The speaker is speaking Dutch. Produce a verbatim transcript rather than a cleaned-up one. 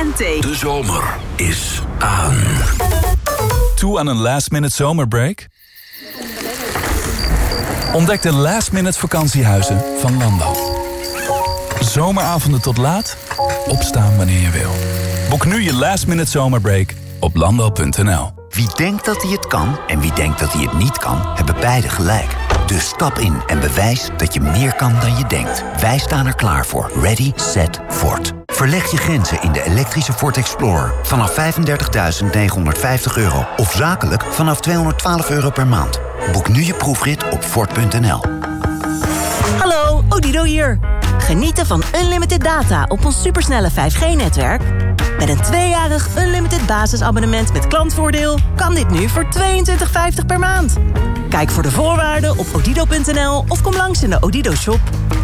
en thee. De zomer is aan. Toe aan een last-minute zomerbreak? Ontdek de last-minute vakantiehuizen van Lando. Zomeravonden tot laat, opstaan wanneer je wil. Boek nu je last-minute zomerbreak op lando punt n l. Wie denkt dat hij het kan en wie denkt dat hij het niet kan, hebben beide gelijk. Dus stap in en bewijs dat je meer kan dan je denkt. Wij staan er klaar voor. Ready, set, Ford. Verleg je grenzen in de elektrische Ford Explorer. Vanaf vijfendertigduizend negenhonderdvijftig euro. Of zakelijk vanaf tweehonderdtwaalf euro per maand. Boek nu je proefrit op Ford punt n l. Hallo, Odido hier. Genieten van unlimited data op ons supersnelle vijf G-netwerk? Met een tweejarig unlimited basisabonnement met klantvoordeel kan dit nu voor tweeëntwintig vijftig per maand. Kijk voor de voorwaarden op odido punt n l of kom langs in de Odido shop.